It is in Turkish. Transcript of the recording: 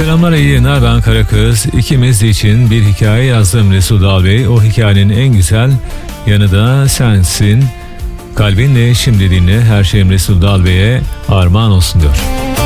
Selamlar, iyi yayınlar. Ben Karakız. İkimiz için bir hikaye yazdım Resul Dal Bey. O hikayenin en güzel yanı da sensin. Kalbinle şimdi dinle. Her şeyim Resul Dal Bey'e armağan olsun diyor.